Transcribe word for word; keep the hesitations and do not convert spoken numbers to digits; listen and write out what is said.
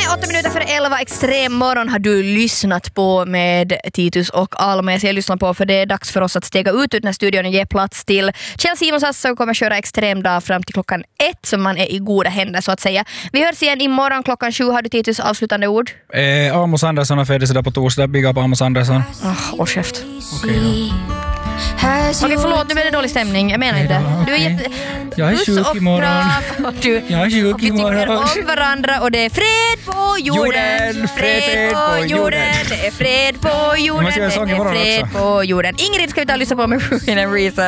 åtta minuter för elva, extrem morgon har du lyssnat på med Titus och Alma. Jag ser lyssna på för det är dags för oss att stega ut ur den här studion och ge plats till Kjell Simonsson som kommer köra extrem dag fram till klockan ett, som man är i goda händer så att säga. Vi hörs igen imorgon klockan sju. Har du Titus avslutande ord? Eh, Amos Andersson har födelsedag på torsdag. Big up Amos Andersson. Oh, och käft. Okej då. Okej, förlåt, nu blir det dålig stämning. Jag menar inte. Du är jätte... Jag är sjuk imorgon. Du... Jag är sjuk och vi tycker imorgon. om varandra och det är fred på jorden. Jorden, fred, fred på jorden. Det är fred på jorden. måste göra Det sång är imorgon fred också. på jorden. Ingrid ska vi ta och lyssna på med Ruin and Reason.